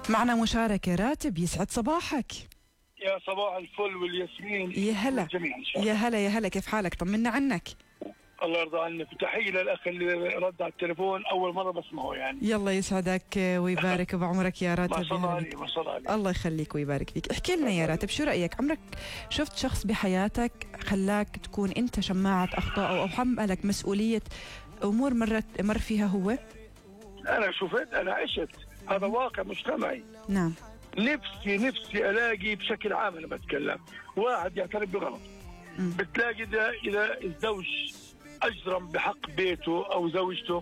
معنا مشاركة. راتب، يسعد صباحك. يا صباح الفل والياسمين. يا هلا يا هلا يا هلا، كيف حالك؟ طمنا عنك. الله يرضى عنك، وتحية للأخ اللي رد على التليفون أول مرة بسمعه يعني. يلا يسعدك ويبارك بعمرك يا راتب. ما شاء الله عليه، ما شاء الله عليه. الله يخليك ويبارك فيك. احكي لنا يا راتب، شو رأيك؟ عمرك شفت شخص بحياتك خلاك تكون أنت شماعة أخطاء أو حملك مسؤولية أمور مر فيها هو؟ أنا شفت، أنا عشت، هذا واقع مجتمعي. نعم. نفسي ألاقي بشكل عام، أنا بتكلم، واحد يعترف بغلط. بتلاقي إذا الزوج أجرم بحق بيته أو زوجته،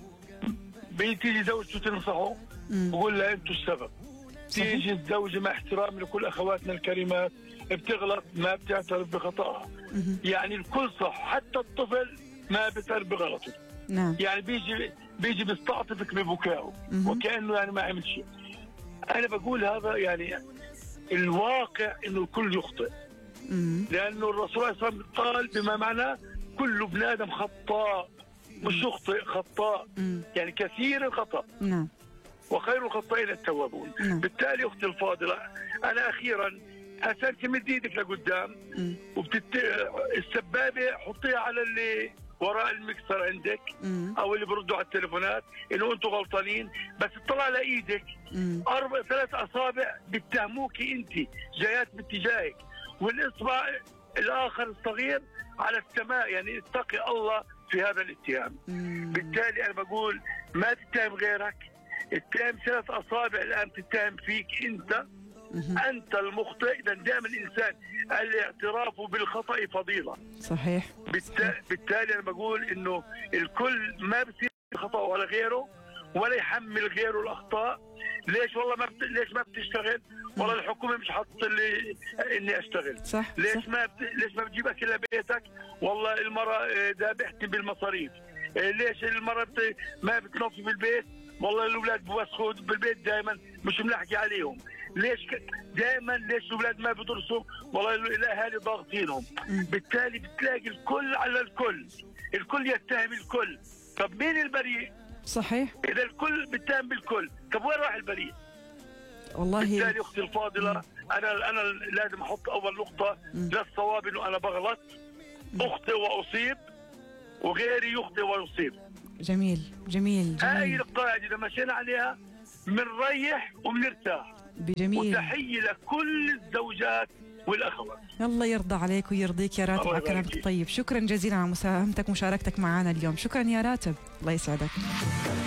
بتيجي زوجته تنصحه بقول لها أنتوا السبب. تيجي الزوجة مع احترامي لكل أخواتنا الكريمات بتغلط ما بتعترف بخطأها. يعني الكل صح، حتى الطفل ما بيعترف بغلطه. نعم. يعني بيجي بيستعطفك ببكائه وكأنه يعني ما عمل شيء. أنا بقول هذا يعني الواقع إنه الكل يخطئ، لأنه الرسول صلى الله عليه وسلم قال بما معناه كل ابن آدم خطاء، مش يخطئ، خطاء. يعني كثير الخطأ. نعم. وخير الخطائين التوابون. بالتالي أختي الفاضلة، أنا أخيرا حسن تمد إيدك لقدام السبابة حطيها على اللي وراء المكسر عندك او اللي بردوا على التليفونات انه انتم غلطانين، بس اطلع على ايدك 3 أصابع بيتهموكي انت جايات باتجاهك، والاصبع الاخر الصغير على السماء، يعني اتقي الله في هذا الاتهام. بالتالي انا بقول ما تتهم غيرك، اتهم 3 أصابع الان تتهم فيك انت. أنت المخطئ. إذا دائما الإنسان الاعتراف بالخطأ فضيلة. صحيح. بالتالي أنا بقول إنه الكل ما بصير خطأ على غيره ولا يحمل غيره الأخطاء. ليش والله ليش ما بتشتغل؟ والله الحكومة مش حاطة لي إني أشتغل. صح. ليش صح. ليش ما بتجيب أكل لبيتك؟ والله المرأة ذابحتني بالمصاريف. ليش المرأة ما بتنظف بالبيت؟ والله الأولاد بوسخوا بالبيت دائما، مش بنحكي عليهم. ليش دائما ليش الاولاد ما بيدرسوا؟ والله الاهالي ضاغطينهم. بالتالي بتلاقي الكل على الكل يتهم الكل. طب مين البريء؟ صحيح. اذا الكل بيتهم بالكل، طب وين راح البريء؟ والله. بالتالي اختي الفاضله، انا لازم احط اول نقطه للصواب، انه انا بغلط، اخطئ واصيب، وغيري يخطئ ويصيب. جميل جميل جميل. هاي القاعده اذا مشينا عليها بنريح وبنرتاح. بجميل. وتحية لكل الزوجات والأخوات. الله يرضى عليك ويرضيك يا راتب على كلامك الطيب. شكرا جزيلا على مساهمتك ومشاركتك معنا اليوم. شكرا يا راتب، الله يسعدك.